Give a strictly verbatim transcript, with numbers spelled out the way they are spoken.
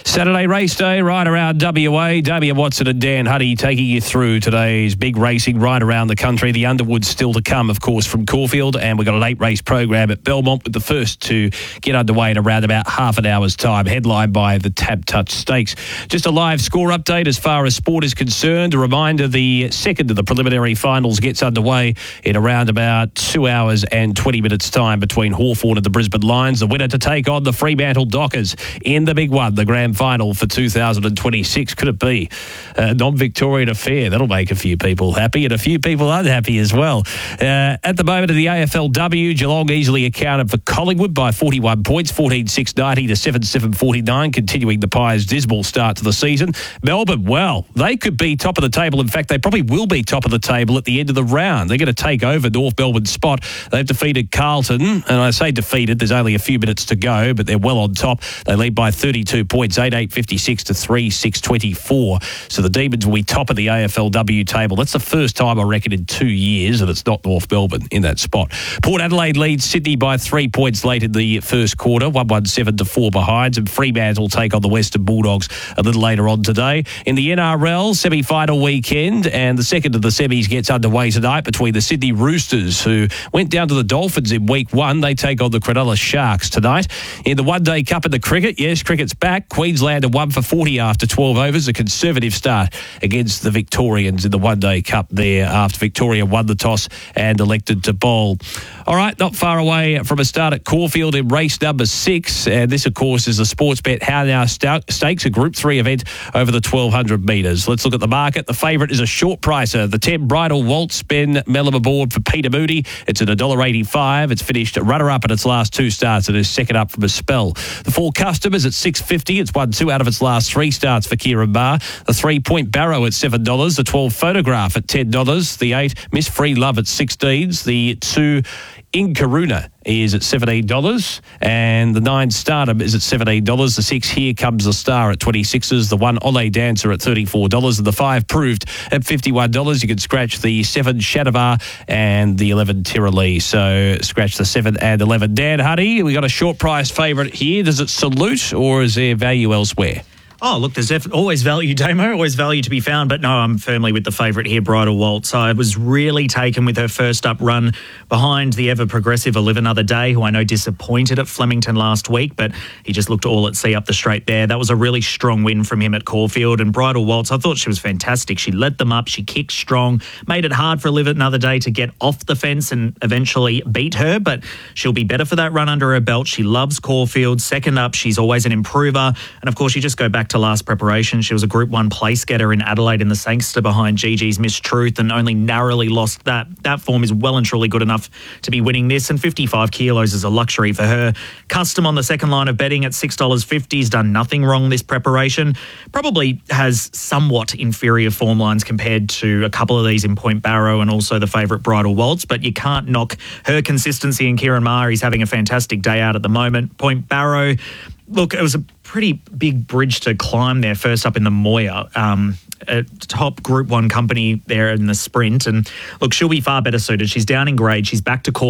Saturday race day right around W A. Damien Watson and Dan Huddy taking you through today's big racing right around the country. The Underwood's still to come, of course, from Caulfield, and we've got a late race program at Belmont with the first to get underway in around about half an hour's time, headlined by the Tab Touch Stakes. Just a live score update as far as sport is concerned. A reminder, the second of the preliminary finals gets underway in around about two hours and twenty minutes' time between Hawthorn and the Brisbane Lions. The winner to take on the Fremantle Dockers in the big one, the grand final for two thousand twenty-six. Could it be a non-Victorian affair? That'll make a few people happy and a few people unhappy as well. Uh, at the moment of the A F L W, Geelong easily accounted for Collingwood by forty-one points, fourteen six ninety to seven seven forty-nine, continuing the Pies' dismal start to the season. Melbourne, well, they could be top of the table. In fact, they probably will be top of the table at the end of the round. They're going to take over North Melbourne's spot. They've defeated Carlton, and I say defeated, there's only a few minutes to go, but they're well on top. They lead by thirty-two points, eight eight fifty-six to three six twenty-four. So the Demons will be top of the A F L W table. That's the first time, I reckon, in two years that it's not North Melbourne in that spot. Port Adelaide leads Sydney by three points late in the first quarter, one seventeen to four behind, and Fremantle will take on the Western Bulldogs a little later on today. In the N R L semi-final weekend, and the second of the semis gets underway tonight between the Sydney Roosters, who went down to the Dolphins in week one. They take on the Cronulla Sharks tonight. In the One Day Cup in the cricket, yes, cricket's back. Queensland are one for forty after twelve overs, a conservative start against the Victorians in the One Day Cup there after Victoria won the toss and elected to bowl. All right, not far away from a start at Caulfield in race number six, and this, of course, is the Sportsbet How Now Stakes, a Group three event over the twelve hundred metres. Let's look at the market. The favourite is a short pricer. The ten Bridal Waltz Ben Mellum aboard for Peter Moody. It's at one dollar eighty-five. It's finished runner-up in its last two starts and is second up from a spell. The four Customers at six fifty. It's won two out of its last three starts for Kieran Barr. The three Point Barrow at seven dollars. The twelve Photograph at ten dollars. The eight Miss Free Love at sixteen dollars. The two In Karuna is at seventeen dollars, and the nine Stardom is at seventeen dollars. The six Here Comes the Star at twenty-six dollars. The one Ole Dancer at thirty-four dollars, and the five Proved at fifty-one dollars. You can scratch the seven Shadavar and the eleven Tiroli. So scratch the seven and eleven. Dan Huddy, we got a short price favourite here. Does it salute, or is there value elsewhere? Oh, look, there's def- always value, Damo, always value to be found. But no, I'm firmly with the favourite here, Bridal Waltz. I was really taken with her first up run behind the ever-progressive A Live Another Day, who I know disappointed at Flemington last week, but he just looked all at sea up the straight there. That was a really strong win from him at Caulfield. And Bridal Waltz, I thought she was fantastic. She led them up, she kicked strong, made it hard for A Live Another Day to get off the fence and eventually beat her, but she'll be better for that run under her belt. She loves Caulfield. Second up, she's always an improver. And of course, you just go back to last preparation. She was a Group one place getter in Adelaide in the Sangster behind Gigi's Miss Truth and only narrowly lost that. That form is well and truly good enough to be winning this, and fifty-five kilos is a luxury for her. Custom on the second line of betting at six dollars fifty has done nothing wrong this preparation. Probably has somewhat inferior form lines compared to a couple of these in Point Barrow and also the favourite Bridal Waltz, but you can't knock her consistency, and Kieran Maher, he's having a fantastic day out at the moment. Point Barrow, look, it was a pretty big bridge to climb there first up in the Moya, um, a top Group one company there in the sprint. And look, she'll be far better suited. She's down in grade. She's back to core.